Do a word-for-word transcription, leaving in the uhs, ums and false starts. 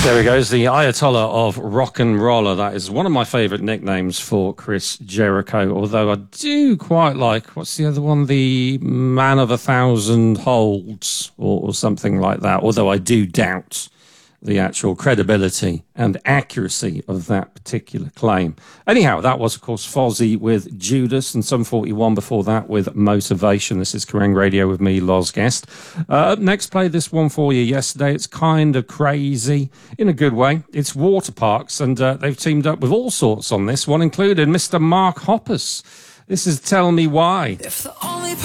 There he goes, the Ayatollah of rock and roller. That is one of my favourite nicknames for Chris Jericho, although I do quite like, what's the other one? The Man of a Thousand Holds, or, or something like that, although I do doubt the actual credibility and accuracy of that particular claim. Anyhow, that was, of course, Fozzy with Judas, and Sum forty-one before that with Motivation. This is Kerrang Radio with me, Loz Guest. Uh, up next, played this one for you yesterday. It's kind of crazy in a good way. It's Waterparks, and uh, they've teamed up with all sorts on this one, including Mister Mark Hoppus. This is Tell Me Why. If the only